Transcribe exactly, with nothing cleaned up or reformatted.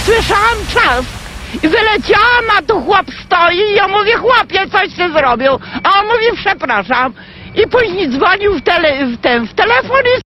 słyszałam trzask i wyleciałam, a tu chłop stoi i ja mówię, chłopie, coś ty zrobił, a on mówi, przepraszam. I później dzwonił w, tele, w, ten, w telefon i